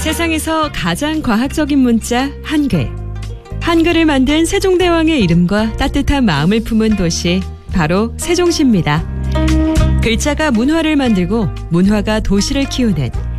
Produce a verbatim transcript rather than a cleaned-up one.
세상에서 가장 과학적인 문자 한글. 한글을 만든 세종대왕의 이름과 따뜻한 마음을 품은 도시 바로 세종시입니다. 글자가 문화를 만들고 문화가 도시를 키우는